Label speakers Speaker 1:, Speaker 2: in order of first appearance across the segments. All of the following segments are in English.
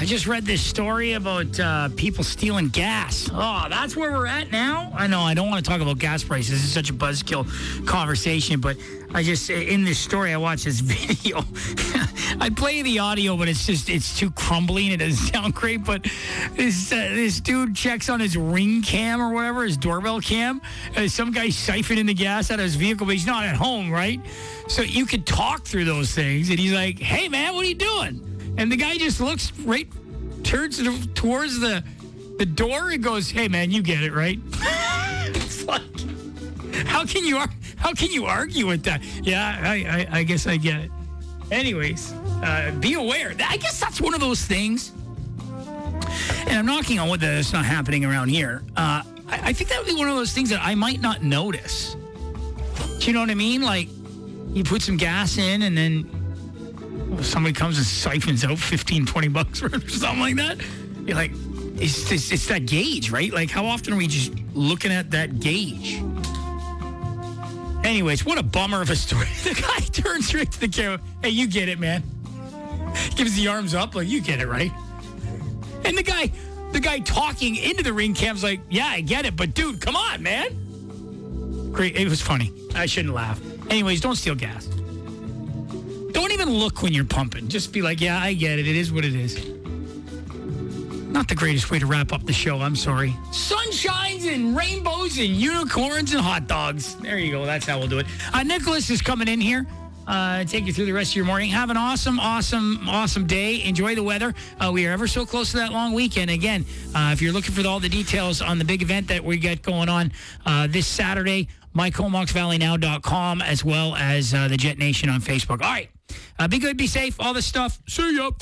Speaker 1: I just read this story about people stealing gas. Oh, that's where we're at now? I know, I don't want to talk about gas prices. This is such a buzzkill conversation, but in this story, I watched this video. I'd play the audio, but it's too crumbly and it doesn't sound great. But this dude checks on his Ring cam or whatever, his doorbell cam. Some guy siphoning the gas out of his vehicle, but he's not at home, right? So you could talk through those things. And he's like, hey, man, what are you doing? And the guy just looks turns towards the door and goes, hey, man, you get it, right? It's like, how can you argue with that? Yeah, I guess I get it. Anyways, be aware. I guess that's one of those things. And I'm knocking on wood that it's not happening around here. I think that would be one of those things that I might not notice. Do you know what I mean? Like, you put some gas in and then somebody comes and siphons out $15-20 or something like that. You're like, it's that gauge, right? Like, how often are we just looking at that gauge? Anyways, what a bummer of a story. The guy turns straight to the camera. Hey, you get it, man. Gives the arms up like, you get it, right? And the guy talking into the Ring cam's like, yeah, I get it, but dude, come on, man. Great. It was funny. I shouldn't laugh. Anyways, don't steal gas. Don't even look when you're pumping. Just be like, yeah, I get it. It is what it is. Not the greatest way to wrap up the show. I'm sorry. Sunshines and rainbows and unicorns and hot dogs. There you go. That's how we'll do it. Nicholas is coming in here. Take you through the rest of your morning. Have an awesome day. Enjoy the weather. We are ever so close to that long weekend. Again, if you're looking for all the details on the big event that we got going on this Saturday, mycomoxvalleynow.com, as well as the Jet Nation on Facebook. All right. Be good, be safe, all this stuff. See ya.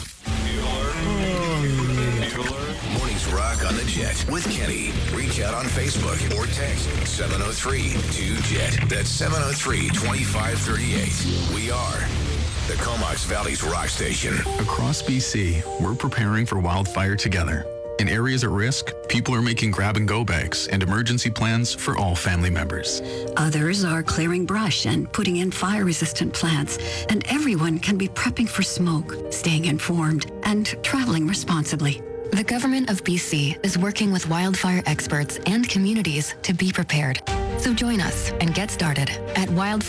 Speaker 2: Mornings Rock on the Jet with Kenny. Reach out on Facebook or text 703-2JET. That's 703-2538. We are the Comox Valley's rock station.
Speaker 3: Across BC, we're preparing for wildfire together. In areas at risk, people are making grab-and-go bags and emergency plans for all family members.
Speaker 4: Others are clearing brush and putting in fire-resistant plants. And everyone can be prepping for smoke, staying informed, and traveling responsibly.
Speaker 5: The Government of BC is working with wildfire experts and communities to be prepared. So join us and get started at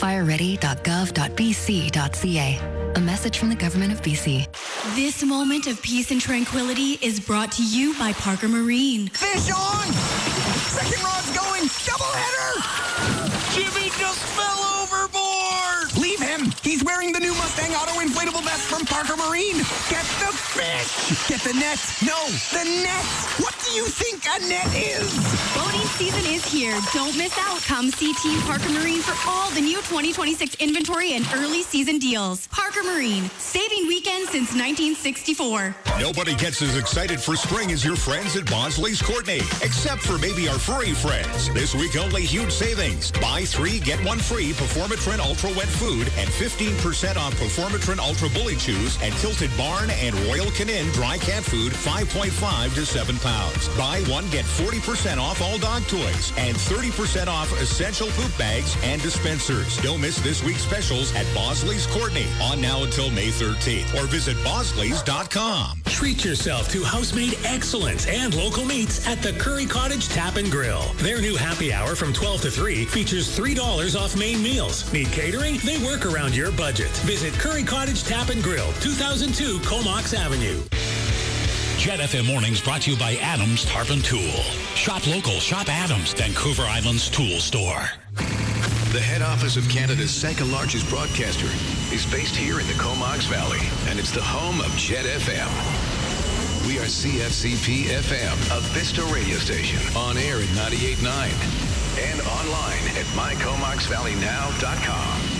Speaker 5: wildfireready.gov.bc.ca. A message from the Government of BC.
Speaker 6: This moment of peace and tranquility is brought to you by Parker Marine.
Speaker 7: Fish on! Second rod's going! Doubleheader!
Speaker 8: Jimmy just fell overboard!
Speaker 7: Leave him! He's wearing the new Mustang Auto inflatable vest from Parker Marine! Get the fish! Get the net! No, the net! What do you think a net is?
Speaker 6: Boating season is here. Don't miss out. Come see Team Parker Marine for all the new 2026 inventory and early season deals. Parker Marine, saving weekends since 1964.
Speaker 9: Nobody gets as excited for spring as your friends at Bosley's Courtney, except for maybe our furry friends. This week only huge savings. Buy 3, get 1 free Performatrin Ultra Wet Food and 15% off Performatrin Ultra Bully Chews and Tilted Barn and Royal Canin Dry Cat Food 5.5 to 7 pounds. Buy 1, get 40% off all dog toys and 30% off essential poop bags and dispensers. Don't miss this week's specials at Bosley's Courtney, on now until May 13th, or visit bosleys.com.
Speaker 10: Treat yourself to house-made excellence and local meats at the Curry Cottage Tap and Grill. Their new happy hour from 12 to 3 features $3 off main meals. Need catering? They work around your budget. Visit Curry Cottage Tap and Grill, 2002 Comox Avenue.
Speaker 11: Jet FM Mornings brought to you by Adams Tarpon Tool. Shop local, shop Adams, Vancouver Island's tool store.
Speaker 2: The head office of Canada's second largest broadcaster is based here in the Comox Valley, and it's the home of Jet FM. We are CFCP FM, a Vista radio station, on air at 98.9 and online at mycomoxvalleynow.com.